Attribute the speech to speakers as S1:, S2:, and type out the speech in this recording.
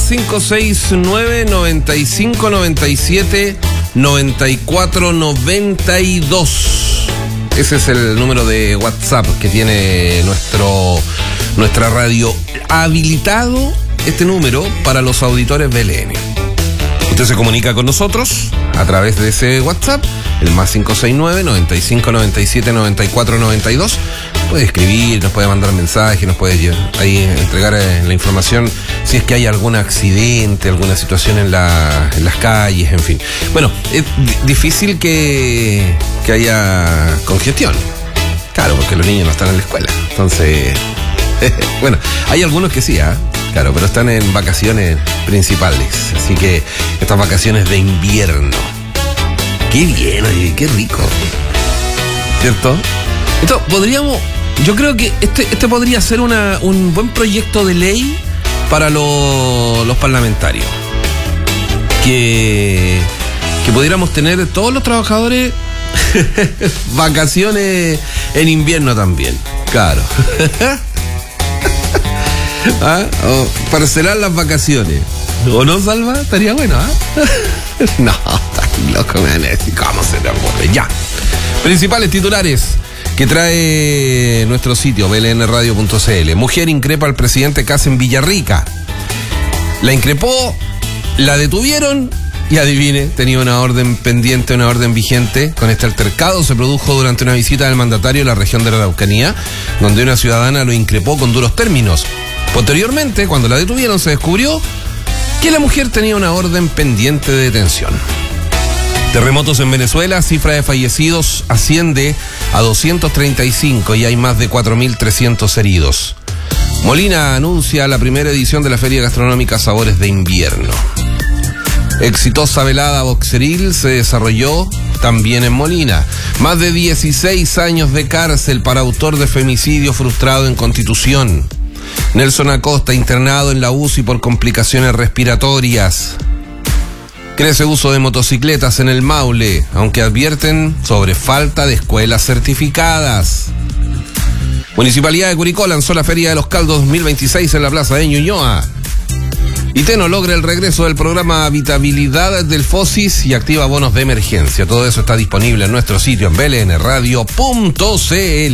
S1: 569 95 97 94 92. Ese es el número de WhatsApp que tiene nuestra radio. Habilitado este número para los auditores BLN. Usted se comunica con nosotros a través de ese WhatsApp, el más 569 95 97 94 92. Puede escribir, nos puede mandar mensajes, nos puede ahí entregar la información si es que hay algún accidente, alguna situación en las calles, en fin. Bueno, es difícil que haya congestión. Claro, porque los niños no están en la escuela. Entonces, bueno, hay algunos que sí, claro, pero están en vacaciones principales. Así que estas vacaciones de invierno. Qué bien, oye, qué rico. ¿Cierto? Entonces, yo creo que este podría ser un buen proyecto de ley para los parlamentarios. Que pudiéramos tener todos los trabajadores vacaciones en invierno también. Claro. Parcelar las vacaciones. ¿O no, Salva? Estaría bueno, No, estás loco, me van a decir cómo se te ocurre. Ya. Principales titulares que trae nuestro sitio blnradio.cl. Mujer increpa al presidente Kast en Villarrica. La increpó, la detuvieron y adivine, tenía una orden pendiente, una orden vigente. Con este altercado se produjo durante una visita del mandatario a la región de la Araucanía, donde una ciudadana lo increpó con duros términos. Posteriormente, cuando la detuvieron, se descubrió que la mujer tenía una orden pendiente de detención. Terremotos en Venezuela, cifra de fallecidos asciende a 235 y hay más de 4.300 heridos. Molina anuncia la primera edición de la Feria Gastronómica Sabores de Invierno. Exitosa velada boxeril se desarrolló también en Molina. Más de 16 años de cárcel para autor de femicidio frustrado en Constitución. Nelson Acosta internado en la UCI por complicaciones respiratorias. Crece uso de motocicletas en el Maule, aunque advierten sobre falta de escuelas certificadas. Municipalidad de Curicó lanzó la Feria de los Caldos 2026 en la Plaza de Ñuñoa. Iteno logra el regreso del programa Habitabilidad del FOSIS y activa bonos de emergencia. Todo eso está disponible en nuestro sitio en blnradio.cl.